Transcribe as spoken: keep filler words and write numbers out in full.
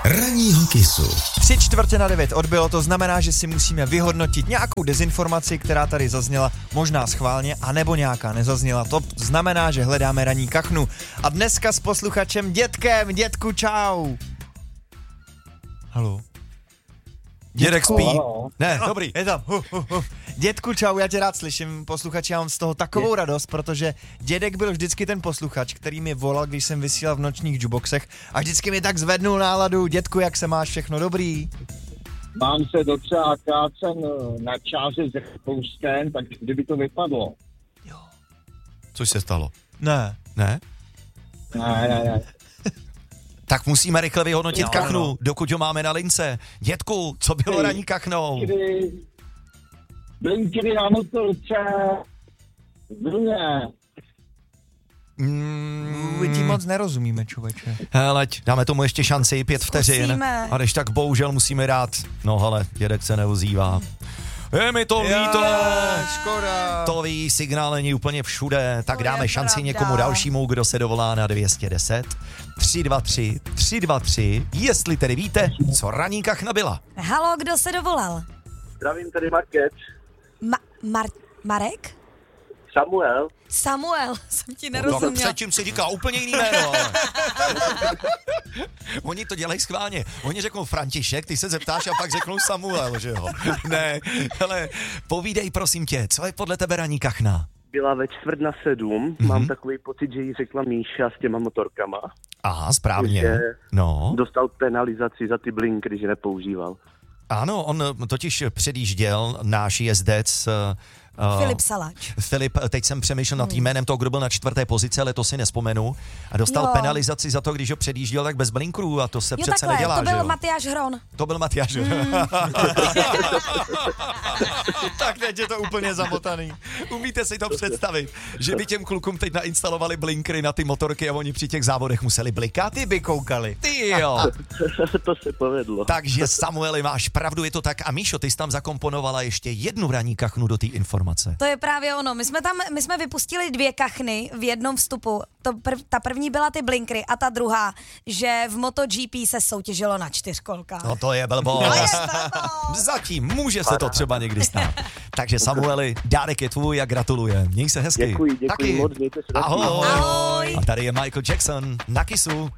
Ranního Kissu. Tři čtvrtě na devět odbylo, to znamená, že si musíme vyhodnotit nějakou dezinformaci, která tady zazněla, možná schválně, anebo nějaká nezazněla. To znamená, že hledáme ranní kachnu. A dneska s posluchačem Dětkem. Dětku, čau. Halo. Dědek spí. Ne, No. dobrý, je tam. Hu, hu, hu. Dětku, čau, já tě rád slyším, posluchači, já mám z toho takovou je. radost, protože dědek byl vždycky ten posluchač, který mi volal, když jsem vysílal v nočních jukeboxech a vždycky mi tak zvednul náladu. Dětku, jak se máš, všechno dobrý? Mám se docela kácen na čáře s Rakouskem, tak kdyby to vypadlo. Jo. Což se stalo? Ne. Ne? Ne, ne, ne. Tak musíme rychle vyhodnotit No, kachnu, no. dokud ho máme na lince. Dětku, co bylo Ty. ranní kachnou? Kdy blinkry na motorce, vlně. Mm, my ti moc nerozumíme, člověče. Hele, dáme tomu ještě šanci, pět vteřin. Zkusíme. A když tak bohužel musíme dát, no hele, dědek se neozývá. Je mi to líto. Škoda. To ví, signál není úplně všude, tak To dáme je šanci pravda. někomu dalšímu, kdo se dovolá na dvě stě deset. tři dva tři, tři dva tři, jestli tedy víte, co ranní kachna byla. Halo, kdo se dovolal? Zdravím, tady Market. Ma- Mar- Marek? Samuel. Samuel, jsem ti No, nerozuměla. předtím se říká úplně jiný jméno. ale. Oni to dělají schválně. Oni řeknou František, ty se zeptáš a pak řeknou Samuel, že jo? Ne, hele, povídej prosím tě, co je podle tebe ranní kachna? Byla ve čtvrt na sedm, mm-hmm. Mám takový pocit, že jí řekla Míša s těma motorkama. Aha, správně. Že No. Dostal penalizaci za ty blinkry, že nepoužíval. Ano, on totiž předjížděl náš jezdec uh, Filip Saláč. Filip, teď jsem přemýšlel nad tím jménem toho, kdo byl na čtvrté pozici, ale to si nespomenu. A dostal Jo. penalizaci za to, když ho předjížděl tak bez blinkrů a to se Jo, přece takhle, nedělá, to že byl jo? Matyáš Hron. To byl Matyáš. Mm. Tak teď je to úplně zamotaný. Umíte si to představit, že by těm klukům teď nainstalovali blinkry na ty motorky a oni při těch závodech museli blikat? Ty by koukali. Ty jo. To se povedlo. Takže Samueli, máš pravdu, je to tak. A Míšo, ty jsi tam zakomponovala ještě jednu ranní kachnu do té informace. To je právě ono. My jsme tam, my jsme vypustili dvě kachny v jednom vstupu. To prv, ta první byla ty blinkry a ta druhá, že v MotoGP se soutěžilo na čtyřkolkách. No to je To je blbost. blbost. Zatím může se to třeba někdy stát. Takže Samueli, dárek je tvůj a gratuluje. Měj se hezky. Děkuji, děkuji Taky. moc, mějte se taky. Ahoj. Ahoj. A tady je Michael Jackson na Kissu.